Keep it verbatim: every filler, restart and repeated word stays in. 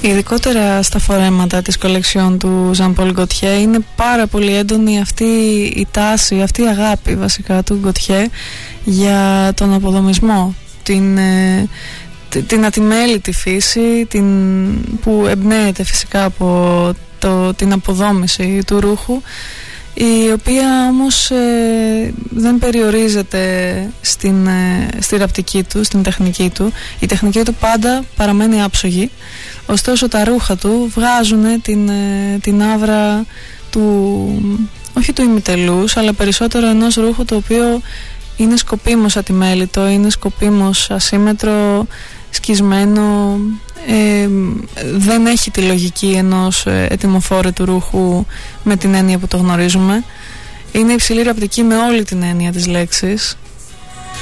Ειδικότερα στα φορέματα της κολεξιόν του Ζαν Πολ Γκοτιέ είναι πάρα πολύ έντονη αυτή η τάση, αυτή η αγάπη βασικά του Γκοτιέ για τον αποδομισμό, την, την ατιμέλητη φύση, την, που εμπνέεται φυσικά από το, την αποδόμηση του ρούχου, η οποία όμως ε, δεν περιορίζεται στην, ε, στη ραπτική του, στην τεχνική του. Η τεχνική του πάντα παραμένει άψογη, ωστόσο τα ρούχα του βγάζουν την, ε, την άβρα του, όχι του ημιτελούς, αλλά περισσότερο ενός ρούχου το οποίο είναι σκοπίμως ατιμέλητο, είναι σκοπίμως ασύμετρο, σκισμένο, ε, δεν έχει τη λογική ενός ετοιμοφόρετου ρούχου με την έννοια που το γνωρίζουμε. Είναι υψηλή ραπτική με όλη την έννοια της λέξης,